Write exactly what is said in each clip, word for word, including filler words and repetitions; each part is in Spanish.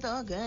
toca.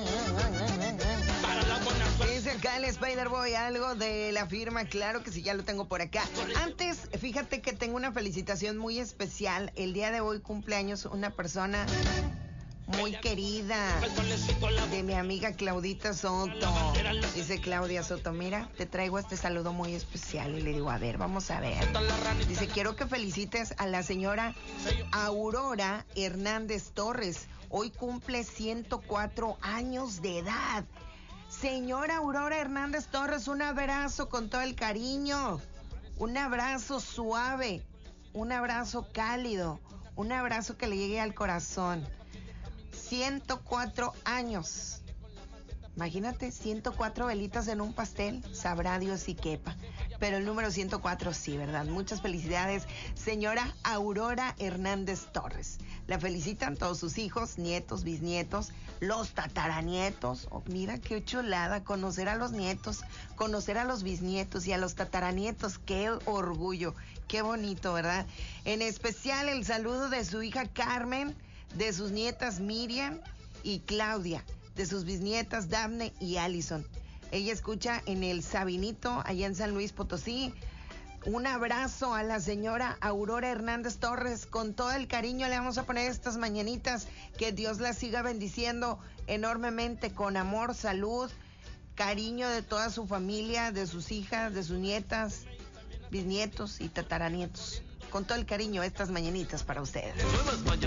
Dice acá el Spider-Boy algo de la firma, claro que sí, ya lo tengo por acá. Antes, fíjate que tengo una felicitación muy especial. El día de hoy cumpleaños una persona muy querida de mi amiga Claudita Soto. Dice Claudia Soto, mira, te traigo este saludo muy especial. Y le digo, a ver, vamos a ver. Dice, quiero que felicites a la señora Aurora Hernández Torres. Hoy cumple ciento cuatro años de edad. Señora Aurora Hernández Torres, un abrazo con todo el cariño. Un abrazo suave. Un abrazo cálido. Un abrazo que le llegue al corazón. ciento cuatro años. Imagínate, ciento cuatro velitas en un pastel. Sabrá Dios si quepa. Pero el número ciento cuatro sí, ¿verdad? Muchas felicidades, señora Aurora Hernández Torres. La felicitan todos sus hijos, nietos, bisnietos, los tataranietos. Oh, mira qué chulada, conocer a los nietos, conocer a los bisnietos y a los tataranietos. Qué orgullo, qué bonito, ¿verdad? En especial el saludo de su hija Carmen, de sus nietas Miriam y Claudia, de sus bisnietas Daphne y Allison. Ella escucha en el Sabinito, allá en San Luis Potosí. Un abrazo a la señora Aurora Hernández Torres. Con todo el cariño le vamos a poner estas mañanitas. Que Dios la siga bendiciendo enormemente con amor, salud, cariño de toda su familia, de sus hijas, de sus nietas, bisnietos y tataranietos. Con todo el cariño, estas mañanitas para ustedes.